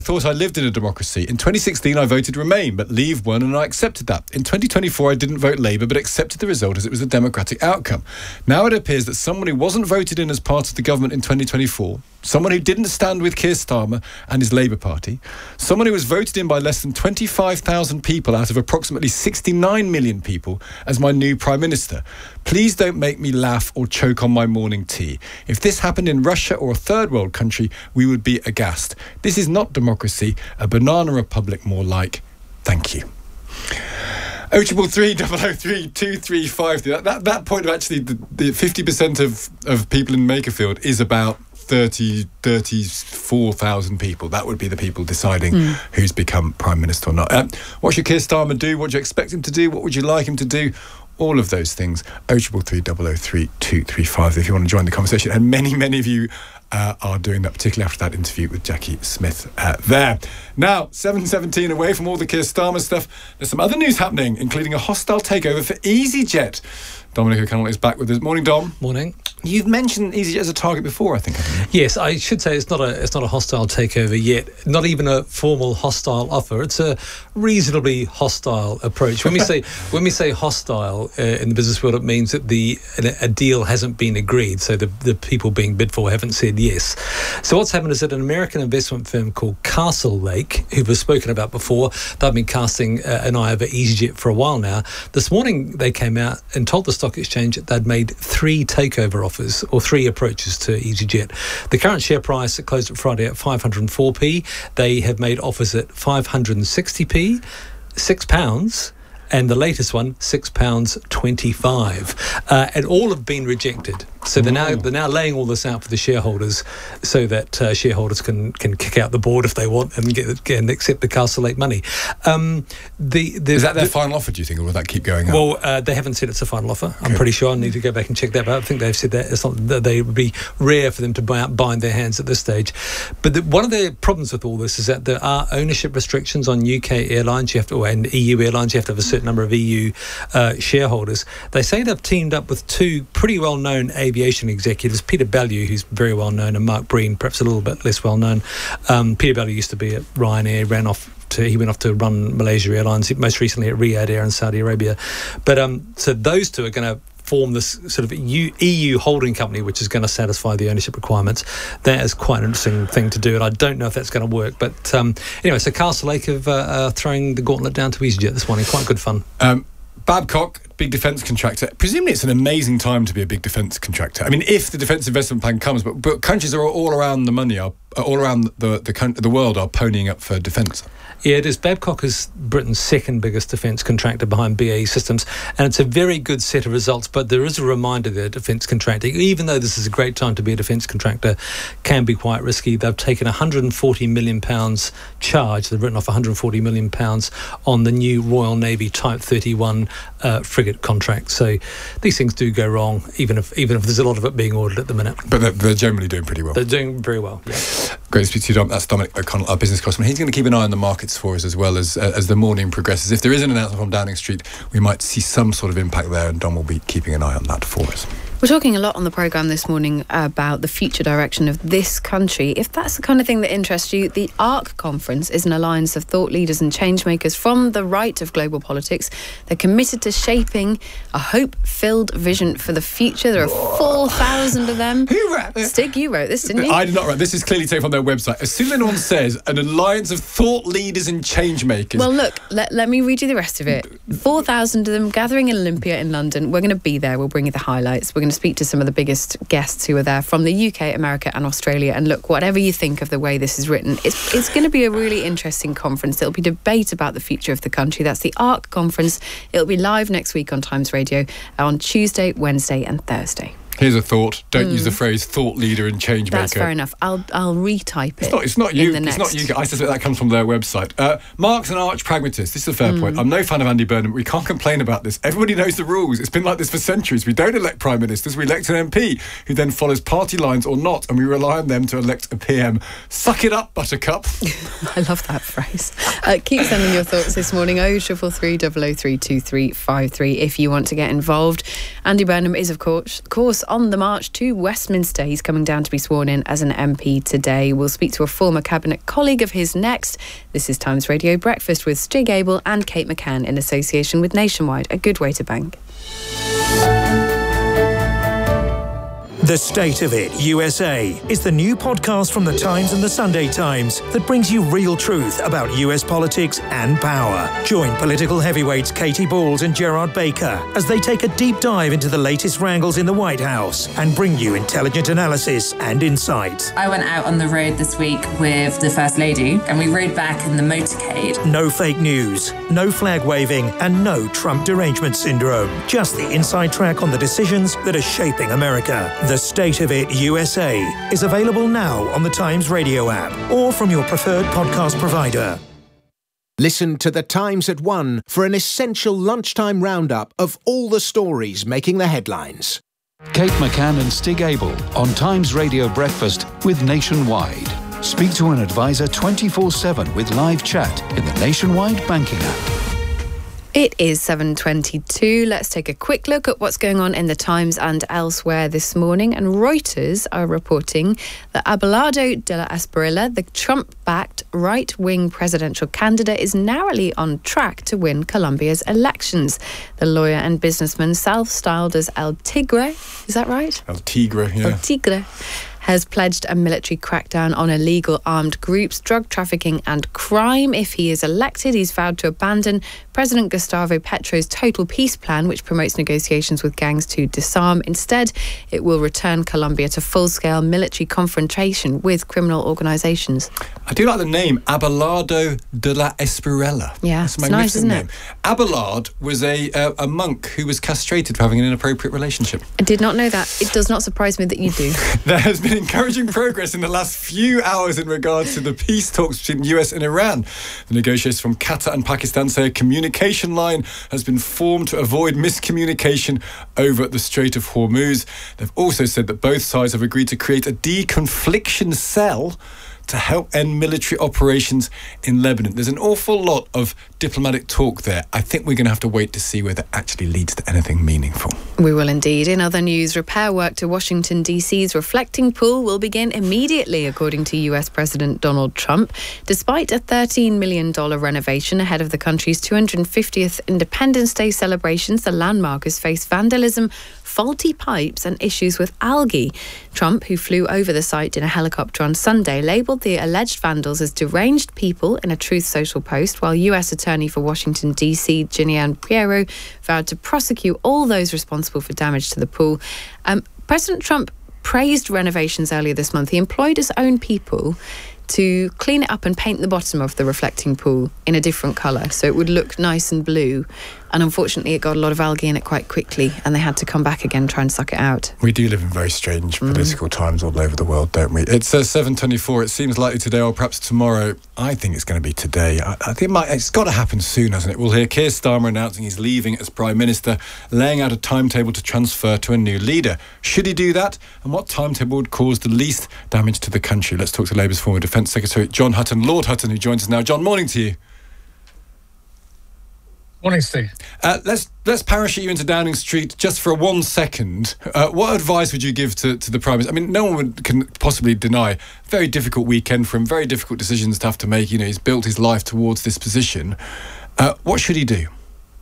thought I lived in a democracy. In 2016, I voted Remain, but Leave won and I accepted that. In 2024, I didn't vote Labour, but accepted the result as it was a democratic outcome. Now it appears that someone who wasn't voted in as part of the government in 2024, someone who didn't stand with Keir Starmer and his Labour Party, someone who was voted in by less than 25,000 people out of approximately 69 million people as my new Prime Minister. Please don't make me laugh or choke on my morning tea. If this happened in Russia or a third world country, we would be aghast. This is not democracy, a banana republic more like. Thank you. 03 003 235. That point of actually the 50% of people in Makerfield is about 34,000 people. That would be the people deciding who's become Prime Minister or not. What should Keir Starmer do? What do you expect him to do? What would you like him to do? All of those things. 03 003 235 if you want to join the conversation. And many of you are doing that, particularly after that interview with Jackie Smith there. Now, 7:17 away from all the Keir Starmer stuff. There's some other news happening, including a hostile takeover for EasyJet. Dominic O'Connell is back with us. Morning, Dom. Morning. You've mentioned EasyJet as a target before, I think, haven't you? Yes, I should say it's not a hostile takeover yet. Not even a formal hostile offer. It's a reasonably hostile approach. When we say hostile in the business world, it means that a deal hasn't been agreed. So the people being bid for haven't said yes. So what's happened is that an American investment firm called Castlelake, who we've spoken about before, they've been casting an eye over EasyJet for a while now. This morning they came out and told the stock exchange that they'd made 3 takeover offers or 3 approaches to EasyJet. The current share price closed at Friday at 504p. They have made offers at 560p, £6, and the latest one, £6.25, and all have been rejected. So they're now laying all this out for the shareholders, so that shareholders can kick out the board if they want and accept the Castlelake money. Is that their final offer, do you think, or will that keep going up? Well, they haven't said it's a final offer. I'm pretty sure. I need to go back and check that, but I think they've said that it's not. That they would be rare for them to bind their hands at this stage. But one of the problems with all this is that there are ownership restrictions on UK airlines. And EU airlines. You have to have a certain number of EU shareholders. They say they've teamed up with 2 pretty well-known aviation executives, Peter Bellew, who's very well known, and Mark Breen, perhaps a little bit less well known. Peter Bellew used to be at Ryanair, he went off to run Malaysia Airlines, most recently at Riyadh Air in Saudi Arabia. But so those 2 are going to form this sort of EU holding company, which is going to satisfy the ownership requirements. That is quite an interesting thing to do, and I don't know if that's going to work. But anyway, so Castlelake have throwing the gauntlet down to EasyJet this morning. Quite good fun. Babcock, big defence contractor. Presumably it's an amazing time to be a big defence contractor. I mean, if the Defence Investment Plan comes, but countries are all around the money, all around the world are ponying up for defence. Yeah, it is. Babcock is Britain's second biggest defence contractor behind BAE Systems, and it's a very good set of results. But there is a reminder there, defence contracting, even though this is a great time to be a defence contractor, can be quite risky. They've taken £140 million charge. They've written off £140 million on the new Royal Navy Type 31 frigate contract. So these things do go wrong, even if there's a lot of it being ordered at the minute. But they're generally doing pretty well. They're doing very well, yeah. Great to speak to you, Dom. That's Dominic O'Connell, our business correspondent. He's going to keep an eye on the markets for us as well as the morning progresses. If there is an announcement from Downing Street, we might see some sort of impact there, and Dom will be keeping an eye on that for us. We're talking a lot on the programme this morning about the future direction of this country. If that's the kind of thing that interests you, the ARC Conference is an alliance of thought leaders and change makers from the right of global politics. They're committed to shaping a hope-filled vision for the future. There are 4,000 of them. Who wrote this? Stig, you wrote this, didn't you? I did not write. This is clearly taken from their website. As soon as anyone says an alliance of thought leaders and change makers. Well, look, let me read you the rest of it. 4,000 of them gathering in Olympia in London. We're going to be there. We'll bring you the highlights. We're going to speak to some of the biggest guests who are there from the UK, America and Australia. And look, whatever you think of the way this is written, it's going to be a really interesting conference. There'll be debate about the future of the country. That's the ARC Conference. It'll be live next week on Times Radio on Tuesday, Wednesday and Thursday. Here's a thought. Don't use the phrase thought leader and change maker. That's fair enough. I'll retype it. It's not you. It's not you. I suspect that comes from their website. Mark's an arch pragmatist. This is a fair point. I'm no fan of Andy Burnham. We can't complain about this. Everybody knows the rules. It's been like this for centuries. We don't elect prime ministers. We elect an MP who then follows party lines or not, and we rely on them to elect a PM. Suck it up, Buttercup. I love that phrase. Keep sending your thoughts this morning. 0333 003 2353 if you want to get involved. Andy Burnham is, of course, course, on the march to Westminster. He's coming down to be sworn in as an MP today. We'll speak to a former cabinet colleague of his next. This is Times Radio Breakfast with Stig Abel and Kate McCann in association with Nationwide, a good way to bank. The State of It USA is the new podcast from The Times and The Sunday Times that brings you real truth about US politics and power. Join political heavyweights Katie Balls and Gerard Baker as they take a deep dive into the latest wrangles in the White House and bring you intelligent analysis and insight. I went out on the road this week with the First Lady and we rode back in the motorcade. No fake news, no flag waving, and no Trump derangement syndrome. Just the inside track on the decisions that are shaping America. The State of It USA is available now on the Times Radio app or from your preferred podcast provider. Listen to The Times at 1 for an essential lunchtime roundup of all the stories making the headlines. Kate McCann and Stig Abel on Times Radio Breakfast with Nationwide. Speak to an advisor 24/7 with live chat in the Nationwide banking app. It is 7:22. Let's take a quick look at what's going on in the Times and elsewhere this morning. And Reuters are reporting that Abelardo de la Espriella, the Trump-backed right-wing presidential candidate, is narrowly on track to win Colombia's elections. The lawyer and businessman, self-styled as El Tigre, is that right? El Tigre, yeah. El Tigre has pledged a military crackdown on illegal armed groups, drug trafficking and crime. If he is elected, he's vowed to abandon President Gustavo Petro's Total Peace Plan, which promotes negotiations with gangs to disarm. Instead, it will return Colombia to full-scale military confrontation with criminal organisations. I do like the name, Abelardo de la Espriella. Yeah, that's a it's magnificent nice, isn't name. Abelard was a monk who was castrated for having an inappropriate relationship. I did not know that. It does not surprise me that you do. There has been encouraging progress in the last few hours in regards to the peace talks between the US and Iran. The negotiators from Qatar and Pakistan say a communication line has been formed to avoid miscommunication over the Strait of Hormuz. They've also said that both sides have agreed to create a deconfliction cell to help end military operations in Lebanon. There's an awful lot of diplomatic talk there. I think we're going to have to wait to see whether it actually leads to anything meaningful. We will indeed. In other news, repair work to Washington, D.C.'s reflecting pool will begin immediately, according to US President Donald Trump. Despite a $13 million renovation ahead of the country's 250th Independence Day celebrations, the landmark has faced vandalism, faulty pipes and issues with algae. Trump, who flew over the site in a helicopter on Sunday, labelled the alleged vandals as deranged people in a Truth Social post, while US Attorney for Washington, D.C., Giuliani Piero, vowed to prosecute all those responsible for damage to the pool. President Trump praised renovations earlier this month. He employed his own people to clean it up and paint the bottom of the reflecting pool in a different colour so it would look nice and blue. And unfortunately, it got a lot of algae in it quite quickly and they had to come back again and try and suck it out. We do live in very strange political times all over the world, don't we? It's 7:24. It seems likely today or perhaps tomorrow. I think it's going to be today. I think it's got to happen soon, hasn't it? We'll hear Keir Starmer announcing he's leaving as Prime Minister, laying out a timetable to transfer to a new leader. Should he do that? And what timetable would cause the least damage to the country? Let's talk to Labour's former Defence Secretary, John Hutton. Lord Hutton, who joins us now. John, morning to you. Morning, Steve. Let's parachute you into Downing Street just for 1 second. What advice would you give to the Prime Minister? I mean, no one can possibly deny very difficult weekend for him, very difficult decisions to have to make. You know, he's built his life towards this position. What should he do?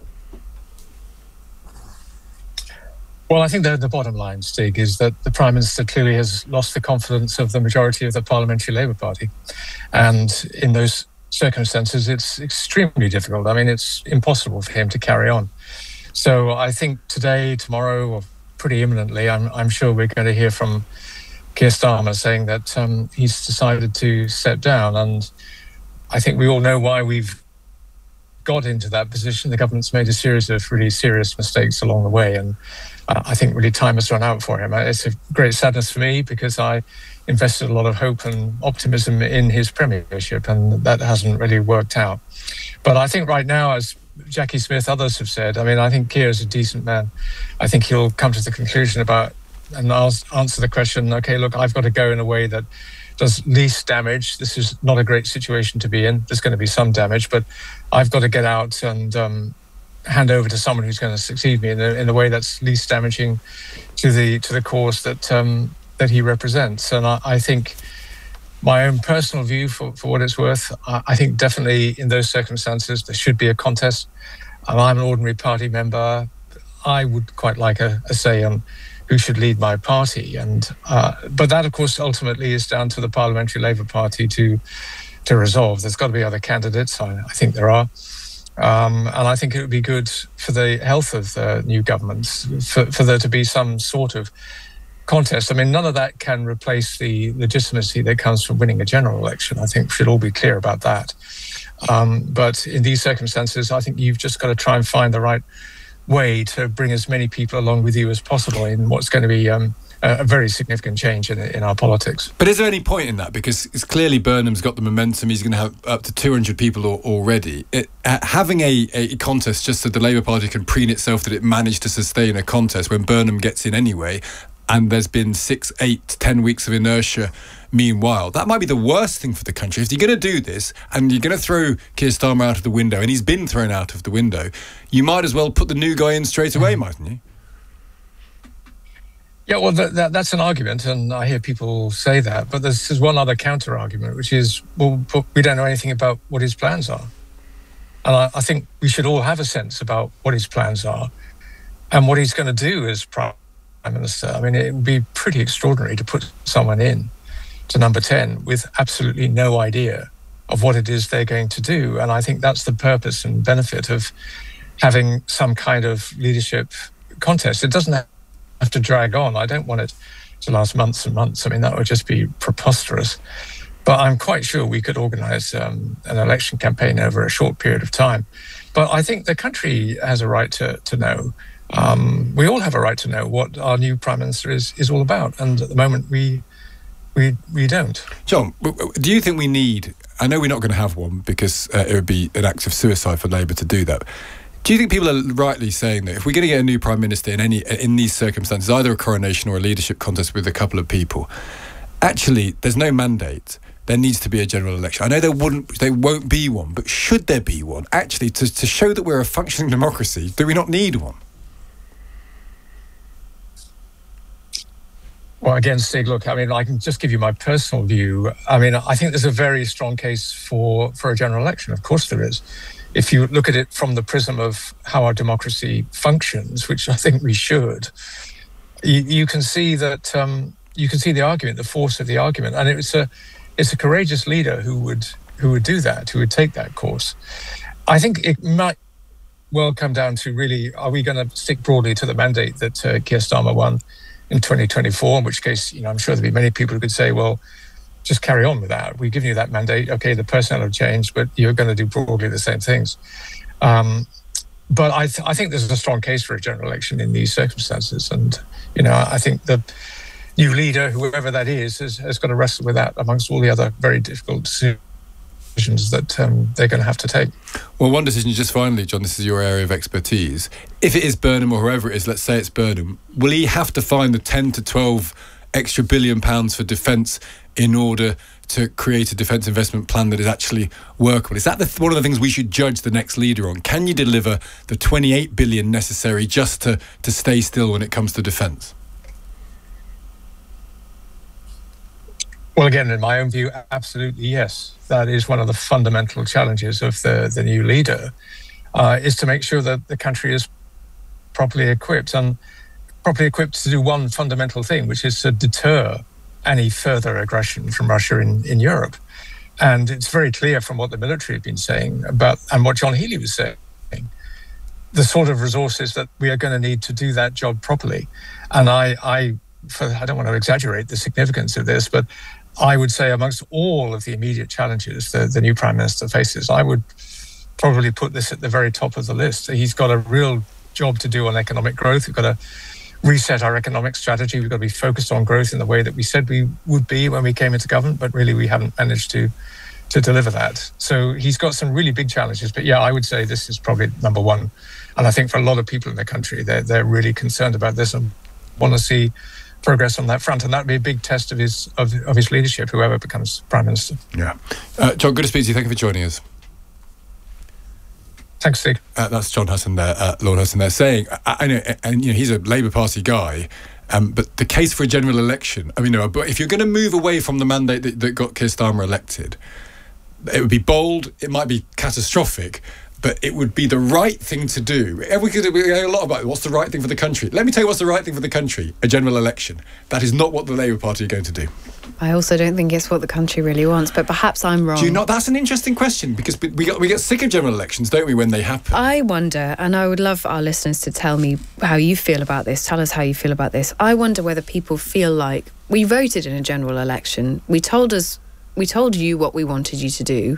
Well, I think the bottom line, Stig, is that the Prime Minister clearly has lost the confidence of the majority of the Parliamentary Labour Party. And in those circumstances, it's extremely difficult. I mean, it's impossible for him to carry on. So I think today, tomorrow, or pretty imminently, I'm sure we're going to hear from Keir Starmer saying that he's decided to step down. And I think we all know why we've got into that position. The government's made a series of really serious mistakes along the way. And I think really time has run out for him. It's a great sadness for me because I invested a lot of hope and optimism in his premiership, and that hasn't really worked out. But I think right now, as Jackie Smith, others have said, I mean, I think Keir is a decent man. I think he'll come to the conclusion about, and I'll answer the question, okay, look, I've got to go in a way that does least damage. This is not a great situation to be in. There's going to be some damage, but I've got to get out and hand over to someone who's going to succeed me in the way that's least damaging to the cause that he represents. And I think my own personal view, for what it's worth, I think definitely in those circumstances there should be a contest. I'm an ordinary party member. I would quite like a say on who should lead my party, but that of course ultimately is down to the Parliamentary Labour Party to resolve. There's got to be other candidates. I think there are. And I think it would be good for the health of the new governments for there to be some sort of contest. I mean, none of that can replace the legitimacy that comes from winning a general election. I think we should all be clear about that. But in these circumstances, I think you've just got to try and find the right way to bring as many people along with you as possible in what's going to be a very significant change in our politics. But is there any point in that? Because it's clearly Burnham's got the momentum. He's going to have up to 200 people already. Having a contest just so the Labour Party can preen itself that it managed to sustain a contest when Burnham gets in anyway, and there's been 6, 8, 10 weeks of inertia meanwhile, that might be the worst thing for the country. If you're going to do this and you're going to throw Keir Starmer out of the window, and he's been thrown out of the window, you might as well put the new guy in straight away, mightn't you? Yeah, well, that's an argument, and I hear people say that. But there's one other counter-argument, which is, well, we don't know anything about what his plans are. And I think we should all have a sense about what his plans are and what he's going to do as Prime Minister. I mean, it would be pretty extraordinary to put someone in to number 10 with absolutely no idea of what it is they're going to do. And I think that's the purpose and benefit of having some kind of leadership contest. It doesn't have to drag on. I don't want it to last months and months. I mean, that would just be preposterous. But I'm quite sure we could organise an election campaign over a short period of time. But I think the country has a right to know. We all have a right to know what our new Prime Minister is all about. And at the moment, we don't. John, do you think we need... I know we're not going to have one because it would be an act of suicide for Labour to do that. Do you think people are rightly saying that if we're going to get a new Prime Minister in these circumstances, either a coronation or a leadership contest with a couple of people, actually, there's no mandate. There needs to be a general election. I know there won't be one, but should there be one? Actually, to show that we're a functioning democracy, do we not need one? Well, again, Stig, look, I mean, I can just give you my personal view. I mean, I think there's a very strong case for a general election. Of course there is. If you look at it from the prism of how our democracy functions, which I think we should, you can see that you can see the argument, the force of the argument, and it's a courageous leader who would do that, who would take that course. I think it might well come down to really, are we going to stick broadly to the mandate that Keir Starmer won in 2024? In which case, I'm sure there'll be many people who could say, well, just carry on with that. We've given you that mandate. Okay, the personnel have changed, but you're going to do broadly the same things. But I think there's a strong case for a general election in these circumstances. And, I think the new leader, whoever that is, has got to wrestle with that amongst all the other very difficult decisions that they're going to have to take. Well, one decision, just finally, John, this is your area of expertise. If it is Burnham or whoever it is, let's say it's Burnham, will he have to find the 10 to 12 extra £billion for defence in order to create a defence investment plan that is actually workable? Is that one of the things we should judge the next leader on? Can you deliver the 28 billion necessary just to stay still when it comes to defence? Well, again, in my own view, absolutely yes. That is one of the fundamental challenges of the new leader, is to make sure that the country is properly equipped to do one fundamental thing, which is to deter any further aggression from Russia in Europe. And it's very clear from what the military have been saying about, and what John Healey was saying, the sort of resources that we are going to need to do that job properly. And I don't want to exaggerate the significance of this, but I would say amongst all of the immediate challenges the new Prime Minister faces, I would probably put this at the very top of the list. He's got a real job to do on economic growth. We've got to reset our economic strategy. We've got to be focused on growth in the way that we said we would be when we came into government, but really we haven't managed to deliver that. So he's got some really big challenges. But yeah, I would say this is probably number one. And I think for a lot of people in the country, they're really concerned about this and want to see progress on that front. And that would be a big test of his leadership, whoever becomes Prime Minister. Yeah. John, good to speak to you. Thank you for joining us. Thanks, Stig. That's John Hutton there, Lord Hutton there, saying, I know, and he's a Labour Party guy, but the case for a general election, but if you're going to move away from the mandate that got Keir Starmer elected, it would be bold, it might be catastrophic, but it would be the right thing to do. We hear a lot about what's the right thing for the country. Let me tell you what's the right thing for the country, a general election. That is not what the Labour Party are going to do. I also don't think it's what the country really wants, but perhaps I'm wrong. Do you not? That's an interesting question, because we get sick of general elections, don't we, when they happen? I wonder, and I would love our listeners to tell me how you feel about this. Tell us how you feel about this. I wonder whether people feel like we voted in a general election. We told you what we wanted you to do.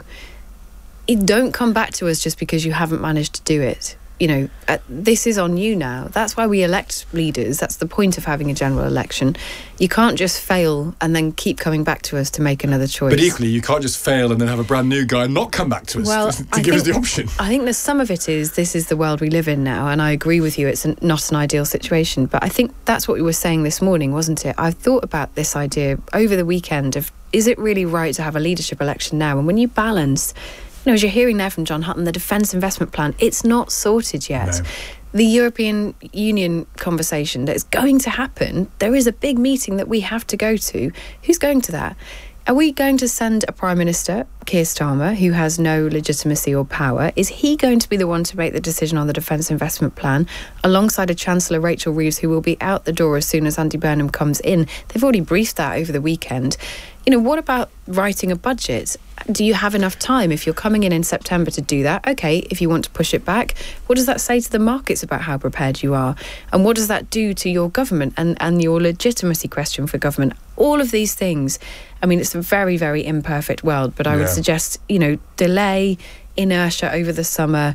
Don't come back to us just because you haven't managed to do it. This is on you now. That's why we elect leaders. That's the point of having a general election. You can't just fail and then keep coming back to us to make another choice. But equally, you can't just fail and then have a brand new guy and not come back to us to give us the option. I think there's some of it this is the world we live in now, and I agree with you, it's not an ideal situation. But I think that's what we were saying this morning, wasn't it? I've thought about this idea over the weekend of, is it really right to have a leadership election now? And when you balance... as you're hearing there from John Hutton, the Defence Investment Plan, it's not sorted yet. No. The European Union conversation that's going to happen, there is a big meeting that we have to go to. Who's going to that? Are we going to send a Prime Minister, Keir Starmer, who has no legitimacy or power? Is he going to be the one to make the decision on the Defence Investment Plan, alongside a Chancellor, Rachel Reeves, who will be out the door as soon as Andy Burnham comes in? They've already briefed that over the weekend. What about writing a budget? Do you have enough time if you're coming in September to do that? Okay, if you want to push it back, what does that say to the markets about how prepared you are? And what does that do to your government and your legitimacy question for government? All of these things. It's a very, very imperfect world, but I would suggest, delay, inertia over the summer,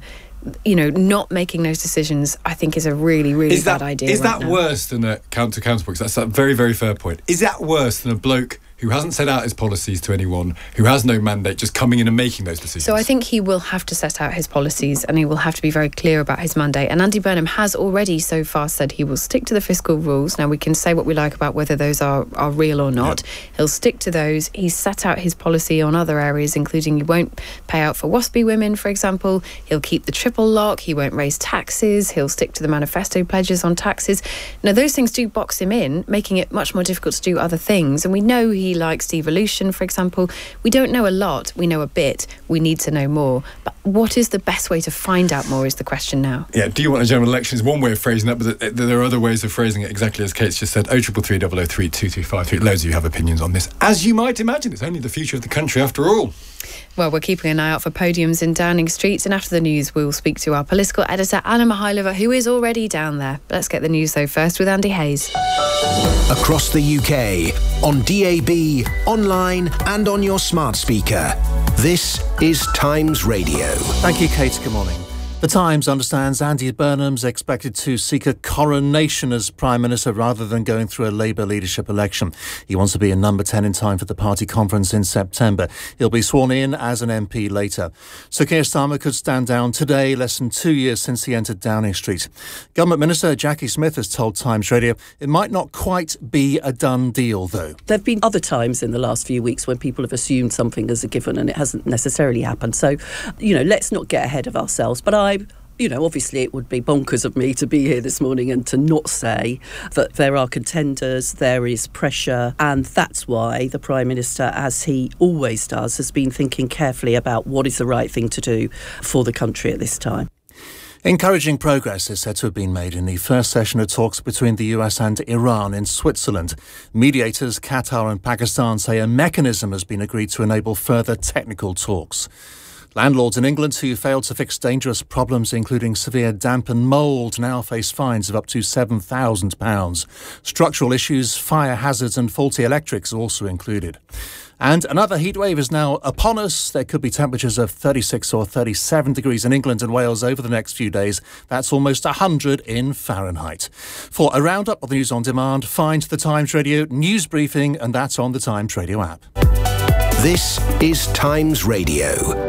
not making those decisions, I think is a really, really bad idea. Is that worse than a counterpoint? That's a very, very fair point. Is that worse than a bloke who hasn't set out his policies to anyone, who has no mandate, just coming in and making those decisions? So I think he will have to set out his policies, and he will have to be very clear about his mandate. And Andy Burnham has already so far said he will stick to the fiscal rules. Now, we can say what we like about whether those are real or not. Yeah. He'll stick to those. He's set out his policy on other areas, including he won't pay out for WASPy women, for example. He'll keep the triple lock. He won't raise taxes. He'll stick to the manifesto pledges on taxes. Now, those things do box him in, making it much more difficult to do other things. And we know he likes devolution, for example. We don't know a lot. We know a bit. We need to know more. But what is the best way to find out more is the question now. Yeah, do you want a general election is one way of phrasing that, but there are other ways of phrasing it, exactly as Kate's just said. 0333 003 2253. Loads of you have opinions on this. As you might imagine, it's only the future of the country after all. Well, we're keeping an eye out for podiums in Downing Street, and after the news we'll speak to our political editor Anna Mihailova, who is already down there. Let's get the news though first with Andy Hayes. Across the UK, on DAB, online and on your smart speaker. This is Times Radio. Thank you, Kate. Good morning. The Times understands Andy Burnham's expected to seek a coronation as Prime Minister rather than going through a Labour leadership election. He wants to be in number 10 in time for the party conference in September. He'll be sworn in as an MP later. So Keir Starmer could stand down today, less than 2 years since he entered Downing Street. Government Minister Jackie Smith has told Times Radio it might not quite be a done deal, though. There have been other times in the last few weeks when people have assumed something as a given and it hasn't necessarily happened. So, let's not get ahead of ourselves. But obviously it would be bonkers of me to be here this morning and to not say that there are contenders, there is pressure, and that's why the Prime Minister, as he always does, has been thinking carefully about what is the right thing to do for the country at this time. Encouraging progress is said to have been made in the first session of talks between the US and Iran in Switzerland. Mediators Qatar and Pakistan say a mechanism has been agreed to enable further technical talks. Landlords in England who failed to fix dangerous problems, including severe damp and mould, now face fines of up to £7,000. Structural issues, fire hazards and faulty electrics are also included. And another heatwave is now upon us. There could be temperatures of 36 or 37 degrees in England and Wales over the next few days. That's almost 100 in Fahrenheit. For a roundup of the news on demand, find the Times Radio news briefing, and that's on the Times Radio app. This is Times Radio.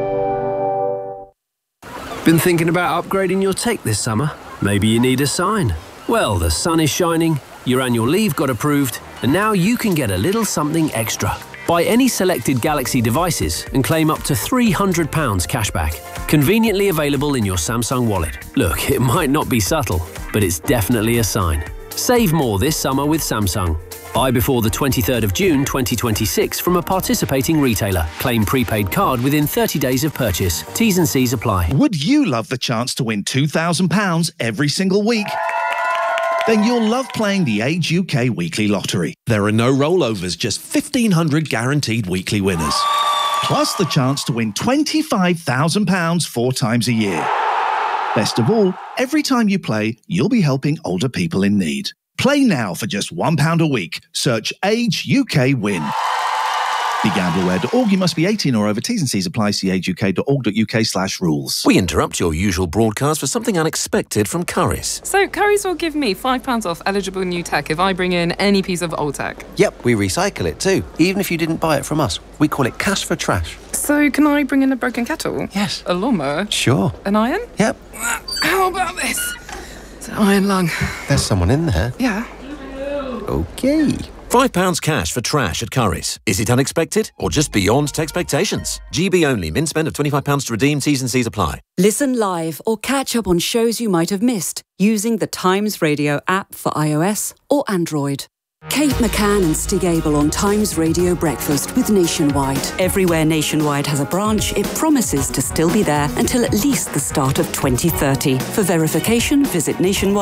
Been thinking about upgrading your take this summer? Maybe you need a sign. Well, the sun is shining, your annual leave got approved, and now you can get a little something extra. Buy any selected Galaxy devices and claim up to £300 cashback. Conveniently available in your Samsung wallet. Look, it might not be subtle, but it's definitely a sign. Save more this summer with Samsung. Buy before the 23rd of June 2026 from a participating retailer. Claim prepaid card within 30 days of purchase. T's and C's apply. Would you love the chance to win £2,000 every single week? Then you'll love playing the Age UK Weekly Lottery. There are no rollovers, just 1,500 guaranteed weekly winners. Plus the chance to win £25,000 4 times a year. Best of all, every time you play, you'll be helping older people in need. Play now for just £1 a week. Search Age UK Win. BeGambleAware.org. You must be 18 or over. T's and C's apply. See ageuk.org.uk/rules. We interrupt your usual broadcast for something unexpected from Currys. So Currys will give me £5 off eligible new tech if I bring in any piece of old tech. Yep, we recycle it too, even if you didn't buy it from us. We call it cash for trash. So can I bring in a broken kettle? Yes. A lawnmower? Sure. An iron? Yep. How about this? It's an iron lung. There's someone in there. Yeah. Okay. £5 cash for trash at Currys. Is it unexpected or just beyond expectations? GB only. Min spend of £25 to redeem. T's and C's apply. Listen live or catch up on shows you might have missed using the Times Radio app for iOS or Android. Kate McCann and Stig Abel on Times Radio Breakfast with Nationwide. Everywhere Nationwide has a branch, it promises to still be there until at least the start of 2030. For verification, visit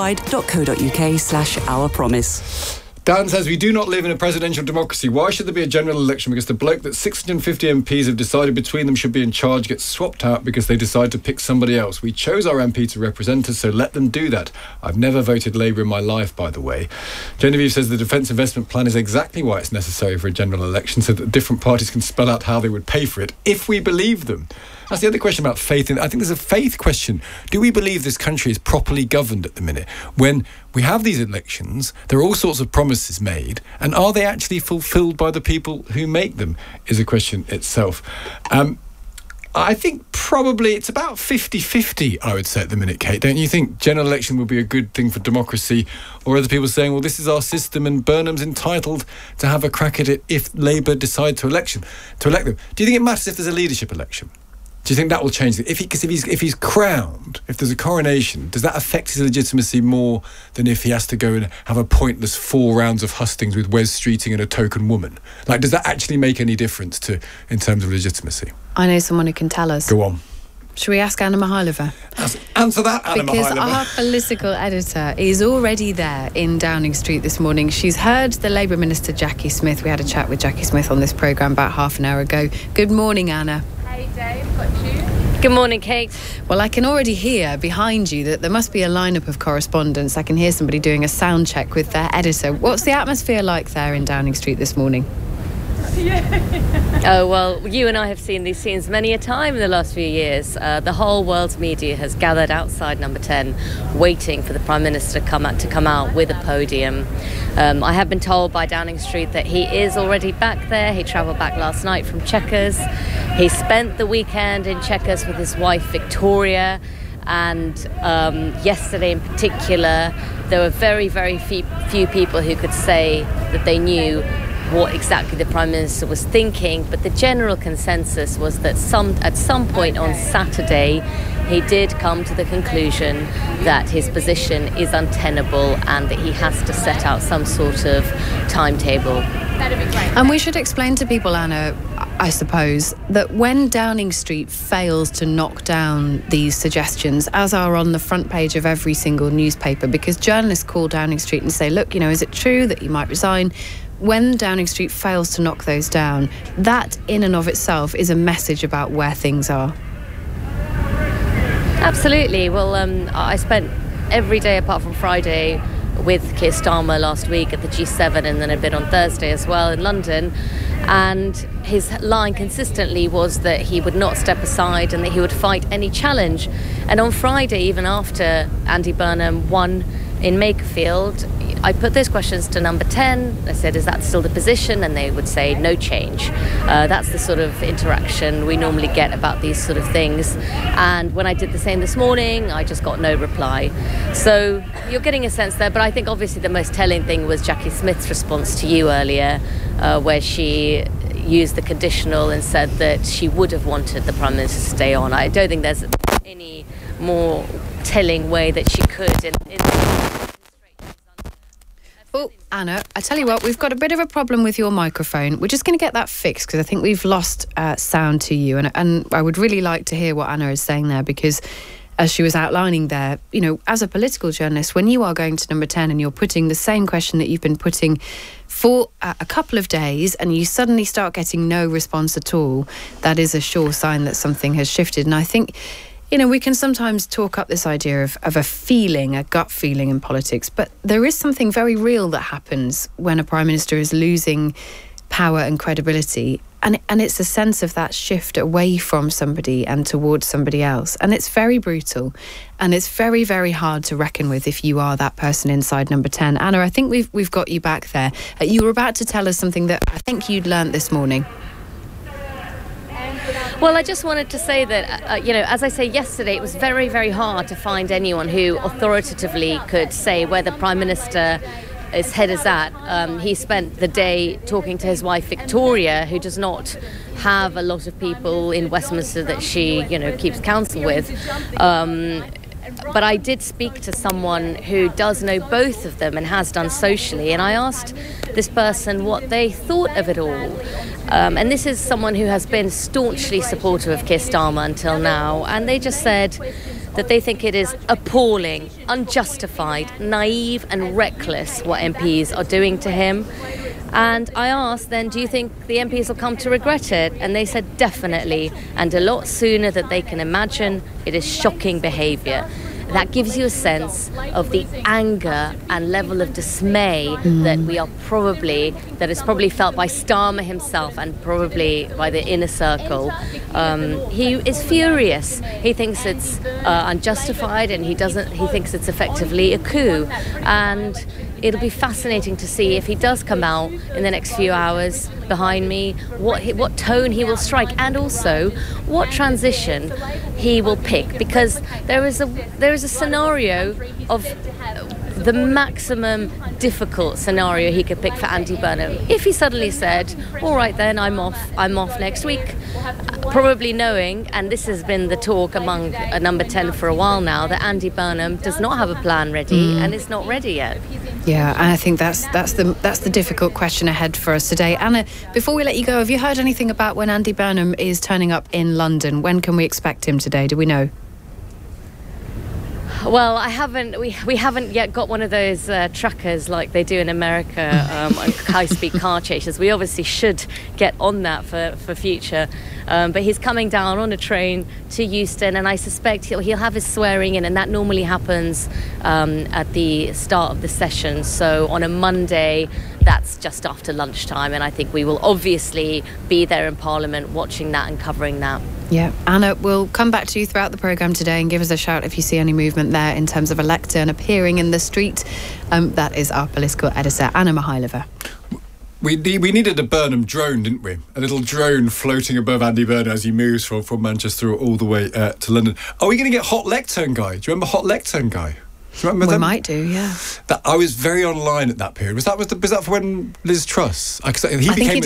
nationwide.co.uk/ourpromise. Dan says, we do not live in a presidential democracy. Why should there be a general election? Because the bloke that 650 MPs have decided between them should be in charge gets swapped out because they decide to pick somebody else. We chose our MP to represent us, so let them do that. I've never voted Labour in my life, by the way. Genevieve says the Defence Investment Plan is exactly why it's necessary for a general election, so that different parties can spell out how they would pay for it, if we believe them. That's the other question about faith. I think there's a faith question. Do we believe this country is properly governed at the minute? When we have these elections, there are all sorts of promises made, and are they actually fulfilled by the people who make them, is a question itself. I think probably it's about 50-50, I would say, at the minute, Kate. Don't you think general election would be a good thing for democracy? Or are the people saying, well, this is our system and Burnham's entitled to have a crack at it if Labour decide to elect them? Do you think it matters if there's a leadership election? Do you think that will change it? If he's crowned, if there's a coronation, does that affect his legitimacy more than if he has to go and have a pointless 4 rounds of hustings with Wes Streeting and a token woman? Like, does that actually make any difference in terms of legitimacy? I know someone who can tell us. Go on. Should we ask Anna Mihailova? Answer that, Anna Mihailova. Because our political editor is already there in Downing Street this morning. She's heard the Labour Minister, Jackie Smith. We had a chat with Jackie Smith on this programme about half an hour ago. Good morning, Anna. Hey, Dave. Got you. Good morning, Kate. Well, I can already hear behind you that there must be a lineup of correspondents. I can hear somebody doing a sound check with their editor. What's the atmosphere like there in Downing Street this morning? Oh, well, you and I have seen these scenes many a time in the last few years. The whole world's media has gathered outside Number 10, waiting for the Prime Minister to come out with a podium. I have been told by Downing Street that he is already back there. He travelled back last night from Chequers. He spent the weekend in Chequers with his wife, Victoria. And yesterday in particular, there were very, very few people who could say that they knew what exactly the Prime Minister was thinking, but the general consensus was that at some point on Saturday he did come to the conclusion that his position is untenable and that he has to set out some sort of timetable. And we should explain to people, Anna, I suppose, that when Downing Street fails to knock down these suggestions, as are on the front page of every single newspaper, because journalists call Downing Street and say, look, is it true that you might resign? When Downing Street fails to knock those down, that in and of itself is a message about where things are. Absolutely. Well, I spent every day apart from Friday with Keir Starmer last week at the G7 and then a bit on Thursday as well in London. And his line consistently was that he would not step aside and that he would fight any challenge. And on Friday, even after Andy Burnham won in Makerfield, I put those questions to Number 10. I said, is that still the position? And they would say, no change. That's the sort of interaction we normally get about these sort of things. And when I did the same this morning, I just got no reply. So you're getting a sense there. But I think obviously the most telling thing was Jackie Smith's response to you earlier, where she used the conditional and said that she would have wanted the Prime Minister to stay on. I don't think there's any more telling way that she could. Oh, Anna, I tell you what, we've got a bit of a problem with your microphone. We're just going to get that fixed because I think we've lost sound to you. And I would really like to hear what Anna is saying there, because as she was outlining there, you know, as a political journalist, when you are going to Number 10 and you're putting the same question that you've been putting for a couple of days and you suddenly start getting no response at all, that is a sure sign that something has shifted. And I think, you know, we can sometimes talk up this idea of a feeling, a gut feeling in politics, but there is something very real that happens when a Prime Minister is losing power and credibility. And it's a sense of that shift away from somebody and towards somebody else. And it's very brutal. And it's very, very hard to reckon with if you are that person inside Number 10. Anna, I think we've got you back there. You were about to tell us something that I think you'd learnt this morning. Well, I just wanted to say that, you know, as I say yesterday, it was very, very hard to find anyone who authoritatively could say where the Prime Minister's head is at. He spent the day talking to his wife, Victoria, who does not have a lot of people in Westminster that she, you know, keeps counsel with. But I did speak to someone who does know both of them and has done socially, and I asked this person what they thought of it all. And this is someone who has been staunchly supportive of Keir Starmer until now, and they just said that they think it is appalling, unjustified, naive and reckless what MPs are doing to him. And I asked then, do you think the MPs will come to regret it? And they said definitely, and a lot sooner than they can imagine. It is shocking behaviour. That gives you a sense of the anger and level of dismay that is probably felt by Starmer himself and probably by the inner circle. He is furious. He thinks it's unjustified, and he thinks it's effectively a coup. And it'll be fascinating to see if he does come out in the next few hours behind me, what tone he will strike, and also what transition he will pick, because there is a scenario of the maximum difficult scenario he could pick for Andy Burnham. If he suddenly said, all right then, I'm off next week, probably knowing, and this has been the talk among Number 10 for a while now, that Andy Burnham does not have a plan ready and is not ready yet. Yeah, and I think that's the difficult question ahead for us today. Anna, before we let you go, have you heard anything about when Andy Burnham is turning up in London? When can we expect him today? Do we know? Well, I haven't. We haven't yet got one of those trackers like they do in America on high-speed car chases. We obviously should get on that for future. But he's coming down on a train to Euston, and I suspect he'll have his swearing in, and that normally happens at the start of the session. So on a Monday, that's just after lunchtime, and I think we will obviously be there in Parliament watching that and covering that. Yeah, Anna, we'll come back to you throughout the programme today and give us a shout if you see any movement there in terms of a lectern appearing in the street. That is our political editor, Anna Mihailova. We needed a Burnham drone, didn't we? A little drone floating above Andy Burnham as he moves from Manchester all the way to London. Are we going to get Hot Lectern Guy? Do you remember Hot Lectern Guy? Do you remember we might do, yeah. I was very online at that period. Was that for when Liz Truss? I think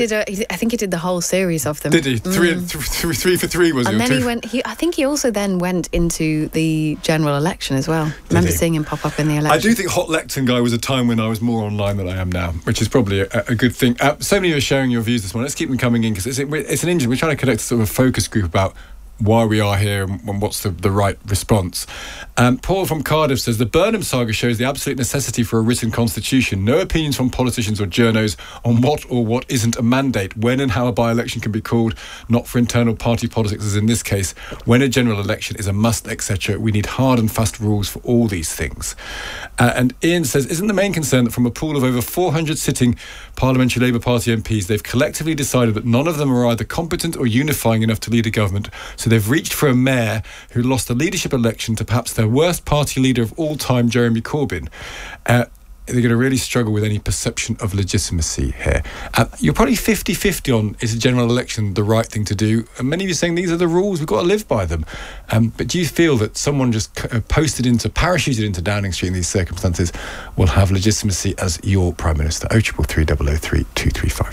he did the whole series of them. Did he? Three for three was and he? And then I think he also then went into the general election as well. I remember seeing him pop up in the election. I do think Hot Lectern Guy was a time when I was more online than I am now, which is probably a good thing. So many of you are sharing your views this morning. Let's keep them coming in, because it's an engine. We're trying to connect to sort of a focus group about why we are here and what's the right response. Paul from Cardiff says, the Burnham saga shows the absolute necessity for a written constitution. No opinions from politicians or journos on what or what isn't a mandate, when and how a by-election can be called, not for internal party politics as in this case, when a general election is a must, etc. We need hard and fast rules for all these things. And Ian says, isn't the main concern that from a pool of over 400 sitting Parliamentary Labour Party MPs, they've collectively decided that none of them are either competent or unifying enough to lead a government, so they've reached for a mayor who lost the leadership election to perhaps their worst party leader of all time, Jeremy Corbyn. They're going to really struggle with any perception of legitimacy here. You're probably 50-50 on, is a general election the right thing to do? And many of you are saying these are the rules, we've got to live by them. But do you feel that someone just parachuted into Downing Street in these circumstances will have legitimacy as your Prime Minister? 033003 2353.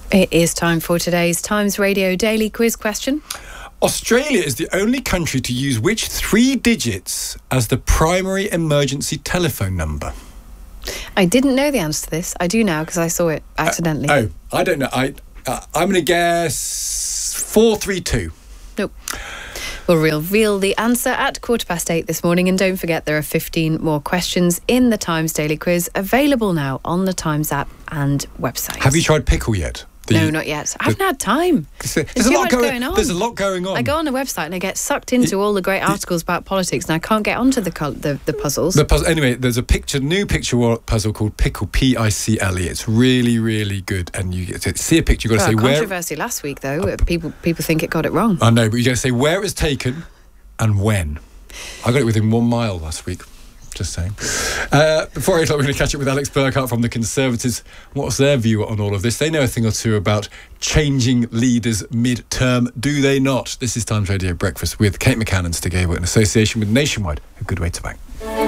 It is time for today's Times Radio Daily Quiz question. Australia is the only country to use which 3 digits as the primary emergency telephone number? I didn't know the answer to this. I do now because I saw it accidentally. I don't know. I'm going to guess 432. Nope. We'll reveal the answer at 8:15 this morning, and don't forget there are 15 more questions in the Times Daily Quiz available now on the Times app and website. Have you tried pickle yet? No, not yet. I haven't had time. There's a lot going on. There's a lot going on. I go on the website and I get sucked into all the great articles about politics, and I can't get onto the puzzles. Anyway, there's a new picture puzzle called Pickle, P-I-C-L-E. It's really, really good, and you get to see a picture. You've got to say where. Controversy last week, though. People think it got it wrong. I know, but you got to say where it was taken and when. I got it within 1 mile last week. Just saying. Before 8 o'clock, we're going to catch up with Alex Burkhart from the Conservatives. What's their view on all of this? They know a thing or two about changing leaders mid-term, do they not? This is Times Radio Breakfast with Kate McCann and Stig Abell in association with Nationwide, a good way to bank.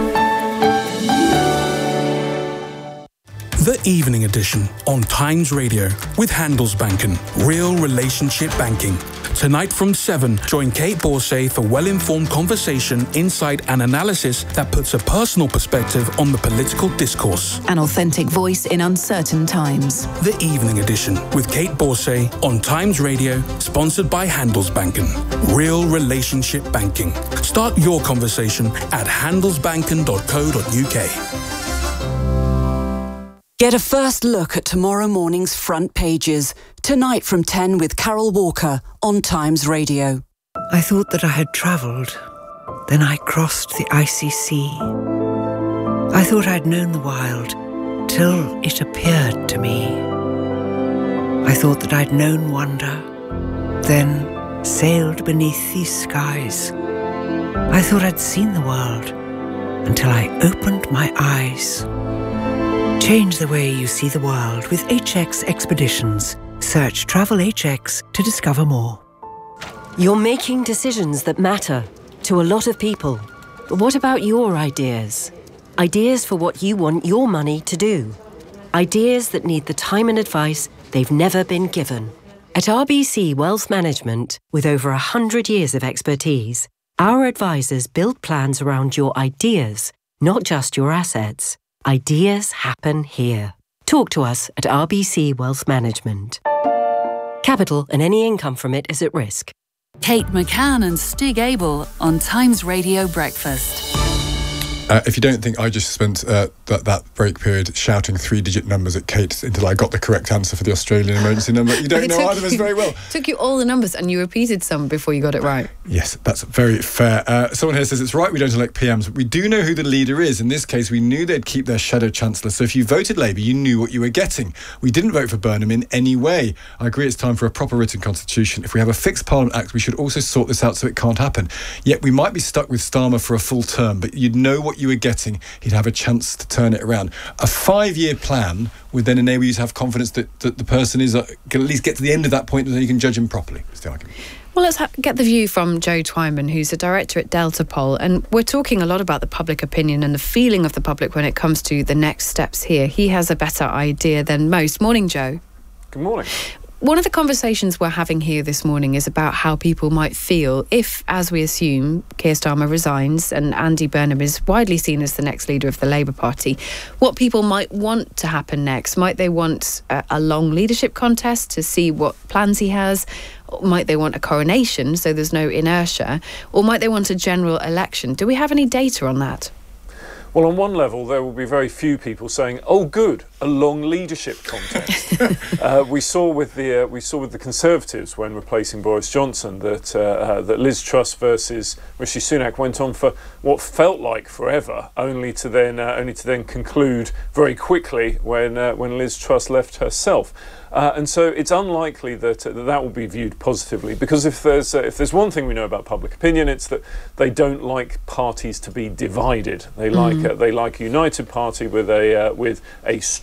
The Evening Edition on Times Radio with Handelsbanken, real relationship banking. Tonight from 7, join Kate Borsay for well-informed conversation, insight and analysis that puts a personal perspective on the political discourse. An authentic voice in uncertain times. The Evening Edition with Kate Borsay on Times Radio, sponsored by Handelsbanken. Real relationship banking. Start your conversation at handelsbanken.co.uk. Get a first look at tomorrow morning's front pages. Tonight from 10 with Carol Walker on Times Radio. I thought that I had travelled. Then I crossed the icy sea. I thought I'd known the wild till it appeared to me. I thought that I'd known wonder, then sailed beneath these skies. I thought I'd seen the world until I opened my eyes. Change the way you see the world with HX Expeditions. Search Travel HX to discover more. You're making decisions that matter to a lot of people. But what about your ideas? Ideas for what you want your money to do. Ideas that need the time and advice they've never been given. At RBC Wealth Management, with over 100 years of expertise, our advisors build plans around your ideas, not just your assets. Ideas happen here. Talk to us at RBC Wealth Management. Capital and any income from it is at risk. Kate McCann and Stig Abell on Times Radio Breakfast. If you don't think I just spent that break period shouting 3-digit numbers at Kate until I got the correct answer for the Australian emergency number, you don't know either of us very well. Took you all the numbers and you repeated some before you got it right. Yes, that's very fair. Someone here says it's right we don't elect PMs. We do know who the leader is. In this case, we knew they'd keep their shadow chancellor. So if you voted Labour, you knew what you were getting. We didn't vote for Burnham in any way. I agree it's time for a proper written constitution. If we have a fixed Parliament Act, we should also sort this out so it can't happen. Yet we might be stuck with Starmer for a full term, but you'd know what you were getting. He'd have a chance to turn it around. A 5-year plan would then enable you to have confidence that the person can at least get to the end of that point and then you can judge him properly. That's the argument. Well, let's get the view from Joe Twyman, who's a director at Delta Poll. And we're talking a lot about the public opinion and the feeling of the public when it comes to the next steps here. He has a better idea than most. Morning, Joe. Good morning. One of the conversations we're having here this morning is about how people might feel if, as we assume, Keir Starmer resigns and Andy Burnham is widely seen as the next leader of the Labour Party, what people might want to happen next. Might they want a long leadership contest to see what plans he has? Might they want a coronation so there's no inertia? Or might they want a general election? Do we have any data on that? Well, on one level, there will be very few people saying, "Oh, good, a long leadership contest." We saw with the Conservatives when replacing Boris Johnson that Liz Truss versus Rishi Sunak went on for what felt like forever, only to then conclude very quickly when Liz Truss left herself. And so it's unlikely that will be viewed positively, because if there's one thing we know about public opinion, it's that they don't like parties to be divided. They like a united party with a strong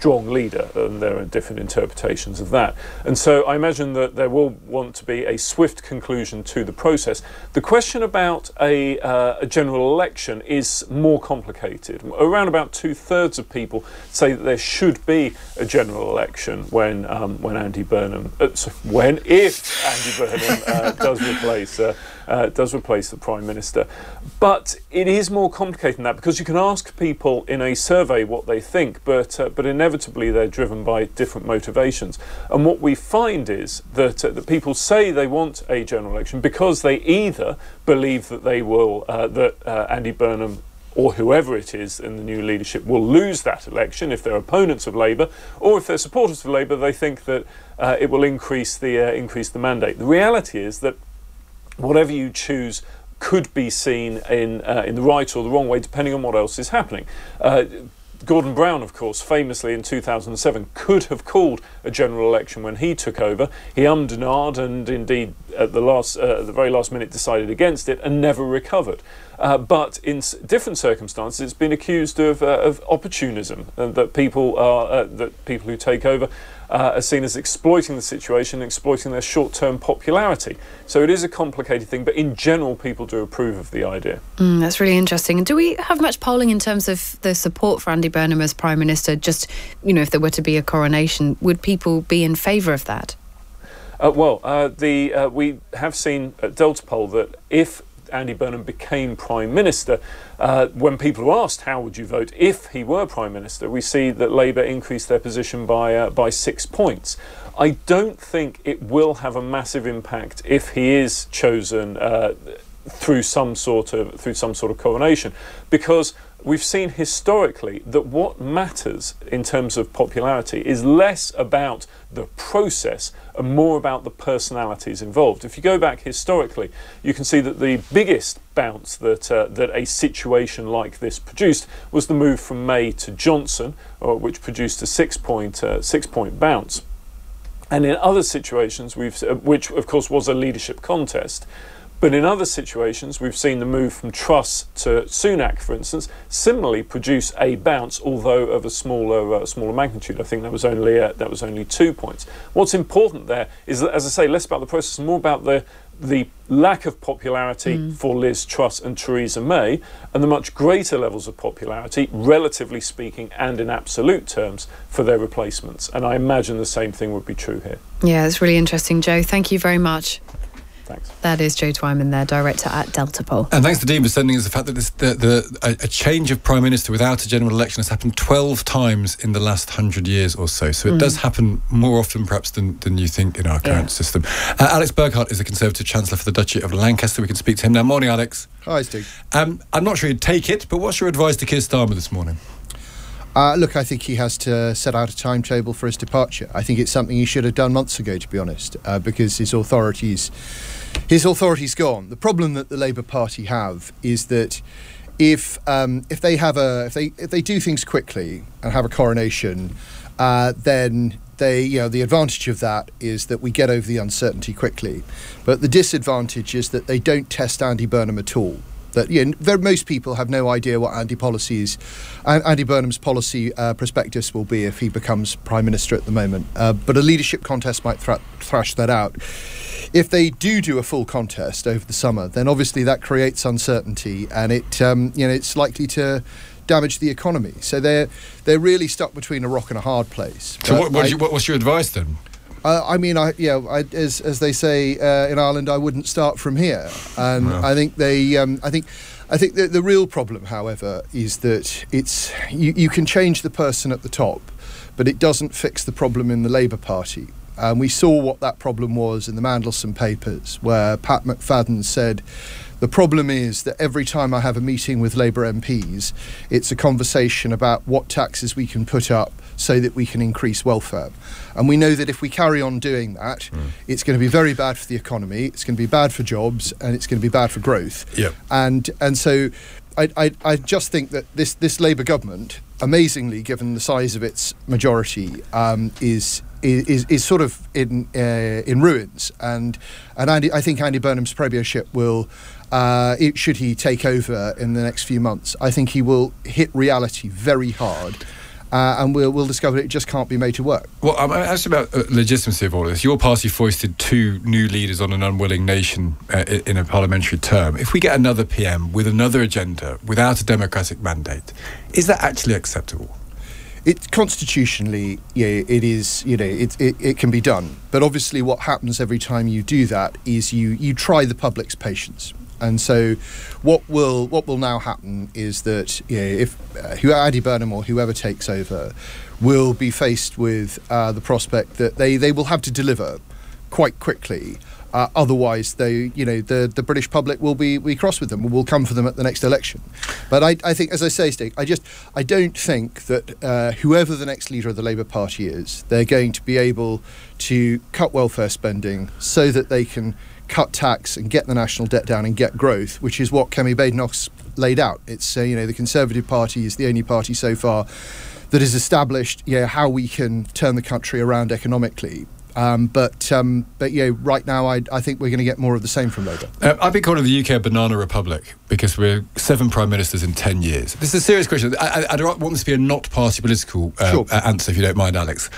strong leader, and there are different interpretations of that. And so I imagine that there will want to be a swift conclusion to the process. The question about a general election is more complicated. Around about 2/3 of people say that there should be a general election when Andy Burnham, if Andy Burnham does replace the Prime Minister. But it is more complicated than that, because you can ask people in a survey what they think, but inevitably they're driven by different motivations. And what we find is that people say they want a general election because they either believe that they will Andy Burnham or whoever it is in the new leadership will lose that election if they're opponents of Labour, or if they're supporters of Labour, they think that it will increase the mandate. The reality is that whatever you choose could be seen in the right or the wrong way, depending on what else is happening. Gordon Brown, of course, famously in 2007 could have called a general election when he took over. He ummed and ahed, and indeed at the very last minute decided against it and never recovered. But in different circumstances, it's been accused of opportunism, and that people who take over are seen as exploiting the situation, exploiting their short-term popularity. So it is a complicated thing, but in general, people do approve of the idea. That's really interesting. And do we have much polling in terms of the support for Andy Burnham as Prime Minister? Just, if there were to be a coronation, would people be in favour of that? We have seen at Delta Poll that if Andy Burnham became Prime Minister, when people were asked how would you vote if he were Prime Minister, we see that Labour increased their position by 6 points. I don't think it will have a massive impact if he is chosen through some sort of coronation, because we've seen historically that what matters in terms of popularity is less about the process and more about the personalities involved. If you go back historically, you can see that the biggest bounce that a situation like this produced was the move from May to Johnson, which produced a 6-point bounce. And in other situations, which of course was a leadership contest, but in other situations, we've seen the move from Truss to Sunak, for instance, similarly produce a bounce, although of a smaller magnitude. I think that was only 2 points. What's important there is that, as I say, less about the process and more about the lack of popularity for Liz Truss and Theresa May, and the much greater levels of popularity, relatively speaking, and in absolute terms, for their replacements. And I imagine the same thing would be true here. Yeah, it's really interesting, Joe. Thank you very much. Thanks. That is Joe Twyman there, director at Delta Poll. And thanks to Dean for sending us the fact that a change of Prime Minister without a general election has happened 12 times in the last 100 years or so. So it does happen more often perhaps than you think in our current system. Alex Burkhardt is the Conservative Chancellor for the Duchy of Lancaster. We can speak to him now. Morning, Alex. Hi, Steve. I'm not sure you'd take it, but what's your advice to Keir Starmer this morning? Look, I think he has to set out a timetable for his departure. I think it's something he should have done months ago, to be honest, because his authority's gone. The problem that the Labour Party have is that if they do things quickly and have a coronation, then the advantage of that is that we get over the uncertainty quickly. But the disadvantage is that they don't test Andy Burnham at all. That most people have no idea what Andy Burnham's policy prospectus will be if he becomes Prime Minister at the moment. But a leadership contest might thrash that out. If they do a full contest over the summer, then obviously that creates uncertainty, and it's likely to damage the economy. So they're really stuck between a rock and a hard place. So what's your advice then? As they say in Ireland, I wouldn't start from here. And no. I think the real problem, however, is that you can change the person at the top, but it doesn't fix the problem in the Labour Party. We saw what that problem was in the Mandelson Papers, where Pat McFadden said, the problem is that every time I have a meeting with Labour MPs, it's a conversation about what taxes we can put up so that we can increase welfare. And we know that if we carry on doing that, it's going to be very bad for the economy, it's going to be bad for jobs, and it's going to be bad for growth. Yep. And so I just think that this Labour government, amazingly given the size of its majority, is sort of in ruins. And I think Andy Burnham's premiership will, should he take over in the next few months, I think he will hit reality very hard. and we'll discover it just can't be made to work. Well, I'm asking about legitimacy of all this. Your party foisted 2 new leaders on an unwilling nation in a parliamentary term. If we get another PM with another agenda without a democratic mandate, is that actually acceptable? It constitutionally, it is. It can be done. But obviously, what happens every time you do that is you try the public's patience. And so, what will now happen is that if Andy Burnham or whoever takes over will be faced with the prospect that they will have to deliver quite quickly. Otherwise, the British public will be cross with them. Will come for them at the next election. But I think, as I say, Stig, I don't think that whoever the next leader of the Labour Party is, they're going to be able to cut welfare spending so that they can cut tax and get the national debt down and get growth, which is what Kemi Badenoch's laid out. It's the Conservative Party is the only party so far that has established how we can turn the country around economically. But right now I think we're going to get more of the same from Labour. I've been calling the UK a banana republic because we're 7 prime ministers in 10 years. This is a serious question. I don't want this to be a not party political answer, if you don't mind, Alex.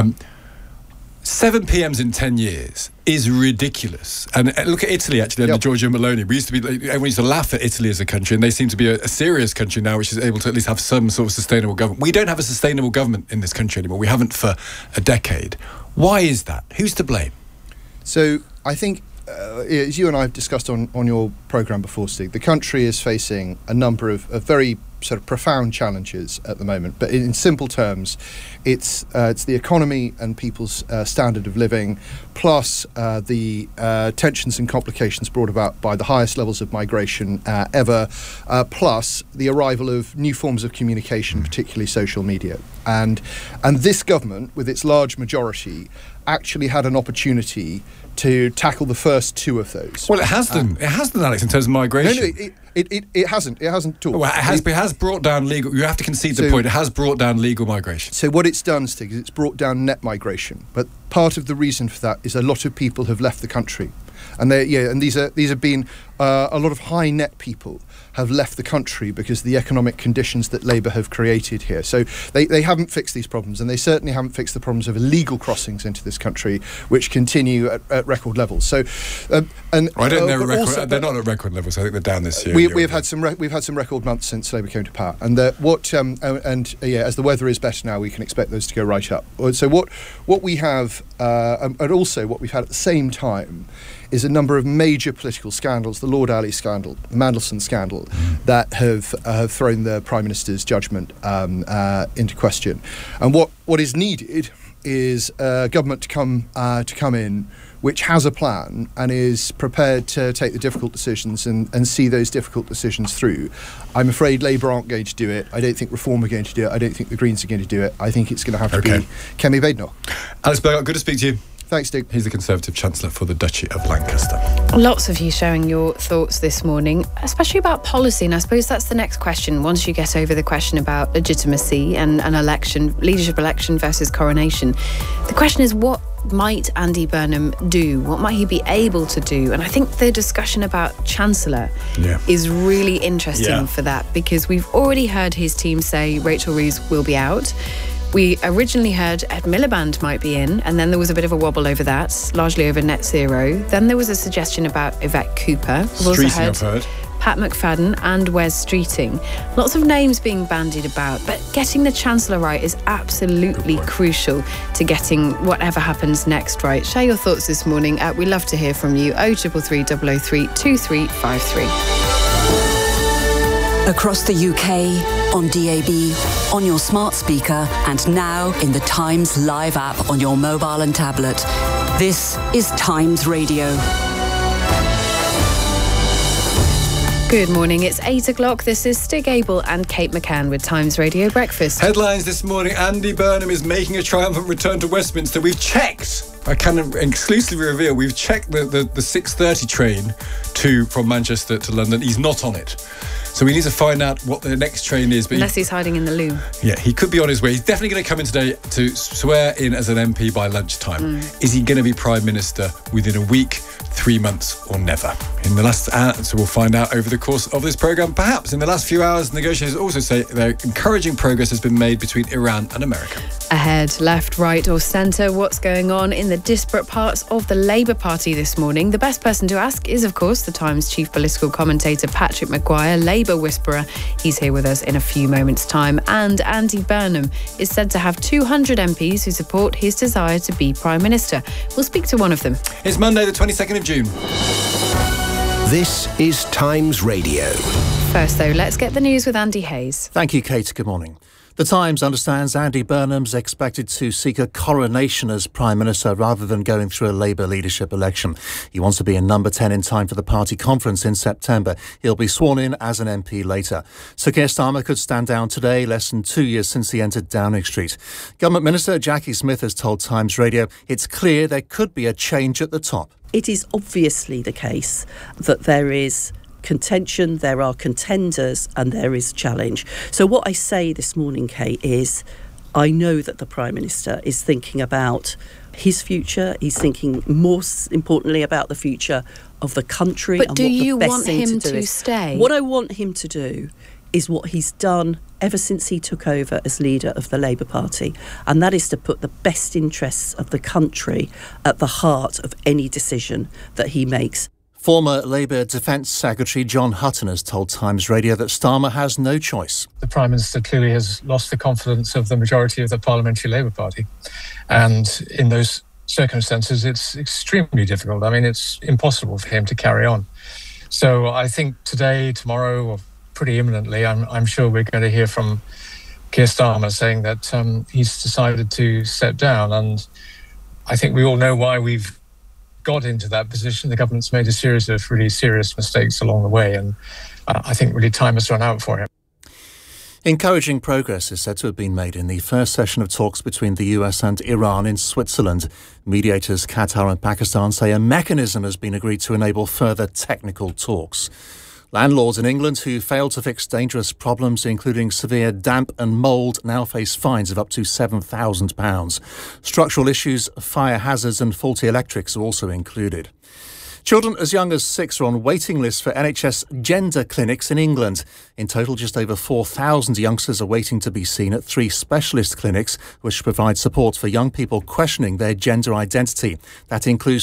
7 PMs in 10 years is ridiculous. And look at Italy, actually, under Giorgia Meloni. Everyone used to laugh at Italy as a country, and they seem to be a serious country now, which is able to at least have some sort of sustainable government. We don't have a sustainable government in this country anymore. We haven't for a decade. Why is that? Who's to blame? So I think, as you and I have discussed on your programme before, Stig, the country is facing a number of very sort of profound challenges at the moment. But in simple terms, it's the economy and people's standard of living, plus the tensions and complications brought about by the highest levels of migration ever, plus the arrival of new forms of communication, particularly social media. And this government, with its large majority, actually had an opportunity to tackle the first 2 of those. Well, it has done. It has done, Alex, in terms of migration. No, it hasn't. It hasn't at all. Well, it has brought down legal. You have to concede the point. It has brought down legal migration. So what it's done, Stig, is it's brought down net migration. But part of the reason for that is a lot of people have left the country, and these have been a lot of high net people have left the country because of the economic conditions that Labour have created here. So they haven't fixed these problems, and they certainly haven't fixed the problems of illegal crossings into this country, which continue at record levels. So, I don't know record. They're not at record levels. I think they're down this year. We've had some record months since Labour came to power, and as the weather is better now, we can expect those to go right up. So what we have, and also what we've had at the same time, is a number of major political scandals, the Lord Alley scandal, the Mandelson scandal, that have thrown the Prime Minister's judgment into question. And what is needed is a government to come in which has a plan and is prepared to take the difficult decisions and see those difficult decisions through. I'm afraid Labour aren't going to do it. I don't think Reform are going to do it. I don't think the Greens are going to do it. I think it's going to have to be Kemi Badenoch. Alex Burgott, good to speak to you. Thanks, Stig. He's the Conservative Chancellor for the Duchy of Lancaster. Lots of you sharing your thoughts this morning, especially about policy. And I suppose that's the next question. Once you get over the question about legitimacy and an election, leadership election versus coronation, the question is, what might Andy Burnham do? What might he be able to do? And I think the discussion about Chancellor is really interesting for that, because we've already heard his team say Rachel Reeves will be out. We originally heard Ed Miliband might be in, and then there was a bit of a wobble over that, largely over net zero. Then there was a suggestion about Yvette Cooper. We've also heard Pat McFadden and Wes Streeting. Lots of names being bandied about, but getting the Chancellor right is absolutely crucial to getting whatever happens next right. Share your thoughts this morning. We love to hear from you. 0333 003 2353. Across the UK, on DAB, on your smart speaker, and now in the Times Live app on your mobile and tablet. This is Times Radio. Good morning, it's 8 o'clock. This is Stig Abel and Kate McCann with Times Radio Breakfast. Headlines this morning: Andy Burnham is making a triumphant return to Westminster. We've checked, I can exclusively reveal, we've checked the 6:30 train from Manchester to London. He's not on it. So we need to find out what the next train is. But unless he's hiding in the loo. Yeah, he could be on his way. He's definitely going to come in today to swear in as an MP by lunchtime. Is he going to be Prime Minister within a week, 3 months, or never? In the last so we'll find out over the course of this programme. Perhaps in the last few hours, negotiators also say they're encouraging progress has been made between Iran and America. Ahead, left, right or centre, what's going on in the disparate parts of the Labour Party this morning? The best person to ask is, of course, the Times chief political commentator Patrick Maguire, Labour whisperer. He's here with us in a few moments' time. And Andy Burnham is said to have 200 MPs who support his desire to be Prime Minister. We'll speak to one of them. It's Monday, the 22nd of June. This is Times Radio. First, though, let's get the news with Andy Hayes. Thank you, Kate. Good morning. The Times understands Andy Burnham's expected to seek a coronation as Prime Minister rather than going through a Labour leadership election. He wants to be in number 10 in time for the party conference in September. He'll be sworn in as an MP later. Sir Keir Starmer could stand down today, less than 2 years since he entered Downing Street. Government Minister Jackie Smith has told Times Radio it's clear there could be a change at the top. It is obviously the case that there is contention, there are contenders and there is challenge. So what I say this morning, Kate, is I know that the Prime Minister is thinking about his future. He's thinking more importantly about the future of the country. But and do what you the best want thing him to do to is. stay? What I want him to do is what he's done ever since he took over as leader of the Labour Party, and that is to put the best interests of the country at the heart of any decision that he makes. Former Labour Defence Secretary John Hutton has told Times Radio that Starmer has no choice. The Prime Minister clearly has lost the confidence of the majority of the Parliamentary Labour Party. And in those circumstances, it's extremely difficult. I mean, it's impossible for him to carry on. So I think today, tomorrow, or pretty imminently, I'm sure we're going to hear from Keir Starmer saying that he's decided to step down. And I think we all know why we've got into that position. The government's made a series of really serious mistakes along the way, and I think really time has run out for him. Encouraging progress is said to have been made in the first session of talks between the US and Iran in Switzerland. Mediators Qatar and Pakistan say a mechanism has been agreed to enable further technical talks. Landlords in England who failed to fix dangerous problems, including severe damp and mould, now face fines of up to £7,000. Structural issues, fire hazards and faulty electrics are also included. Children as young as 6 are on waiting lists for NHS gender clinics in England. In total, just over 4,000 youngsters are waiting to be seen at 3 specialist clinics, which provide support for young people questioning their gender identity. That includes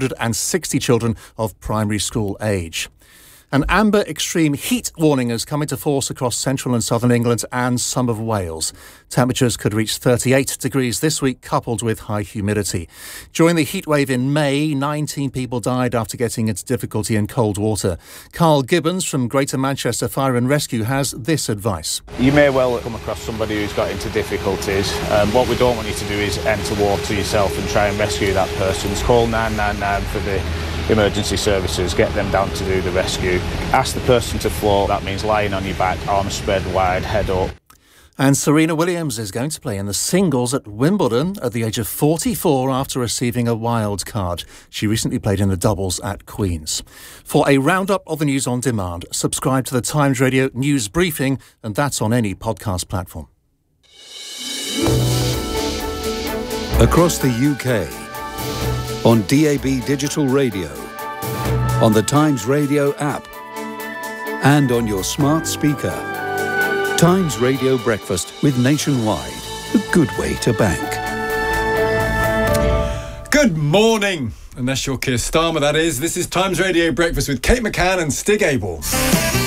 260 children of primary school age. An amber extreme heat warning has come into force across central and southern England and some of Wales. Temperatures could reach 38 degrees this week, coupled with high humidity. During the heatwave in May, 19 people died after getting into difficulty in cold water. Carl Gibbons from Greater Manchester Fire and Rescue has this advice. You may well come across somebody who's got into difficulties. What we don't want you to do is enter water yourself and try and rescue that person. Call 999 for the emergency services, get them down to do the rescue. Ask the person to float, that means lying on your back, arms spread wide, head up. And Serena Williams is going to play in the singles at Wimbledon at the age of 44 after receiving a wild card. She recently played in the doubles at Queen's. For a roundup of the news on demand, subscribe to the Times Radio News Briefing, and that's on any podcast platform. Across the UK, on DAB Digital Radio, on the Times Radio app, and on your smart speaker. Times Radio Breakfast with Nationwide, a good way to bank. Good morning, unless you're Keir Starmer, that is. This is Times Radio Breakfast with Kate McCann and Stig Abel.